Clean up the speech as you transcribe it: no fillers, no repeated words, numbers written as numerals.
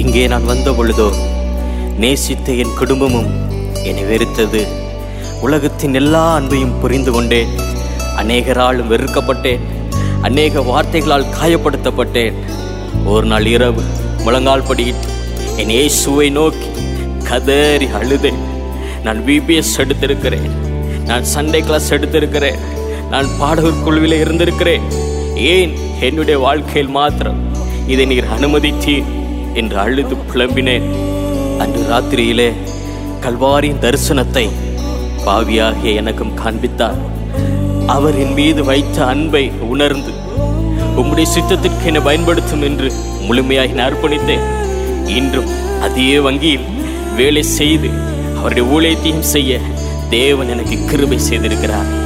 இங்கே நான் வந்த பொழுதோ நேசித்த என் குடும்பமும் என்னை வெறுத்தது. உலகத்தின் எல்லா அன்பையும் புரிந்து கொண்டேன். அநேகராலும் வெறுக்கப்பட்டேன். அநேக வார்த்தைகளால் காயப்படுத்தப்பட்டேன். ஒரு நாள் இரவு முழங்கால் படியிட்டு என் இயேசுவை நோக்கி கதறி அழுதேன். நான் பிபிஎஸ் எடுத்திருக்கிறேன், நான் சண்டே கிளாஸ் எடுத்திருக்கிறேன், நான் பாடகர் குழுவில் இருந்திருக்கிறேன், ஏன் என்னுடைய வாழ்க்கையில் மாத்திரம் இதை நீர் அனுமதித்தீர் என்று அழுது புலம்பினேன். அன்று ராத்திரியிலே கல்வாரியின் தரிசனத்தை பாவியாகிய எனக்கும் காண்பித்தார். அவர் என் மீது வைத்த அன்பை உணர்ந்து உம்முடைய சித்தத்திற்கு என்னை பயன்படுத்தும் என்று முழுமையாக அர்ப்பணித்தேன். இன்றும் அதே வங்கியில் வேலை செய்து அவருடைய ஊழியத்தையும் செய்ய தேவன் எனக்கு கிருபை செய்திருக்கிறார்.